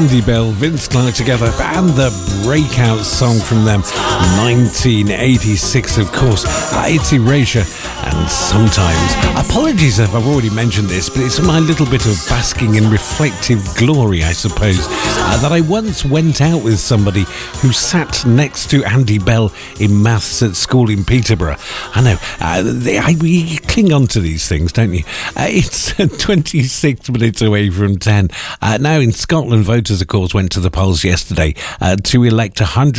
Andy Bell, Vince Clarke together, and the breakout song from them, 1986, of course. It's Erasure, and Sometimes. Apologies if I've already mentioned this, but it's my little bit of basking in reflective glory, I suppose, that I once went out with somebody who sat next to Andy Bell in maths at school in Peterborough. I know, we cling on to these things, don't you? It's 26 minutes away from 10. Now in Scotland, voters, of course, went to the polls yesterday to elect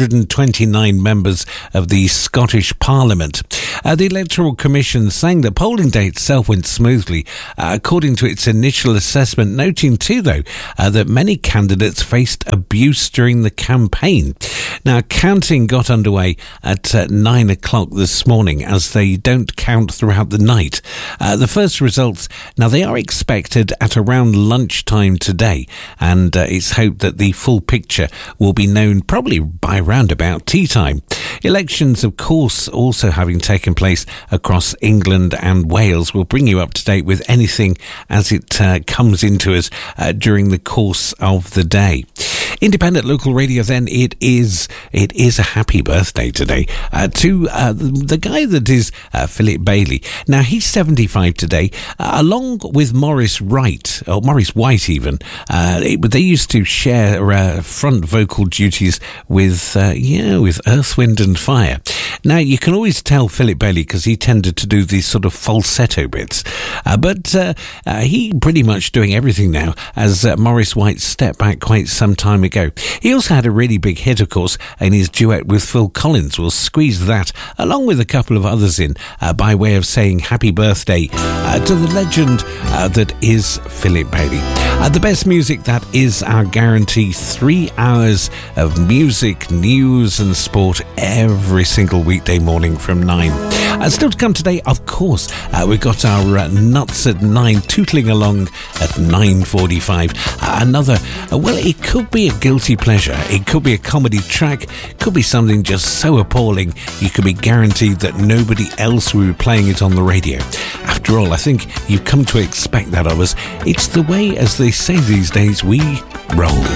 129 members of the Scottish Parliament. The Electoral Commission saying the polling day itself went smoothly, according to its initial assessment, noting too, though, that many candidates faced abuse during the campaign. Now, counting got underway at 9 o'clock this morning, as they don't count throughout the night. The first results, now they are expected at around lunchtime today, and it's hoped that the full picture will be known probably by around about tea time. Elections, of course, also having taken place across England and Wales, will bring you up to date with anything as it comes into us during the course of the day. Independent local radio, then, it is a happy birthday today to the guy that is Philip Bailey. Now, he's 75 today, along with Maurice Wright, or Maurice White even. They used to share front vocal duties with Earth, Wind and Fire. Now, you can always tell Philip Bailey because he tended to do these sort of falsetto bits. But he pretty much doing everything now, as Maurice White stepped back quite some time ago. He also had a really big hit, of course, in his duet with Phil Collins. We'll squeeze that, along with a couple of others in, by way of saying happy birthday to the legend that is Philip Bailey. The best music, that is our guarantee. 3 hours of music, news and sport every single weekday morning from 9. Still to come today, of course, we've got our Nuts at 9, tootling along at 9:45. Another, well, it could be a guilty pleasure. It could be a comedy track. Could be something just so appalling you could be guaranteed that nobody else will be playing it on the radio. After all, I think you've come to expect that of us. It's the way, as they say these days, we roll.